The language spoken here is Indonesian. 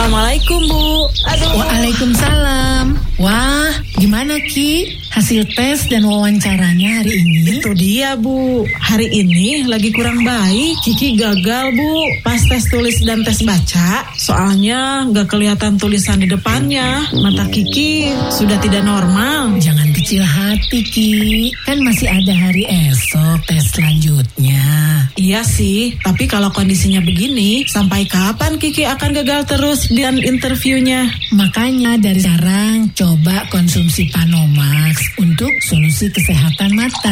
Assalamualaikum, Bu. Waalaikumsalam. Wah, gimana Ki? Hasil tes dan wawancaranya hari ini? Itu dia, Bu. Hari ini lagi kurang baik. Kiki gagal, Bu. Pas tes tulis dan tes baca, soalnya nggak kelihatan tulisan di depannya. Mata Kiki sudah tidak normal. Jangan kecil hati, Ki. Kan masih ada hari esok tes selanjutnya. Iya sih, tapi kalau kondisinya begini, sampai kapan Kiki akan gagal terus dan interviewnya? Makanya dari sekarang coba konsumsi Panomax untuk solusi kesehatan mata.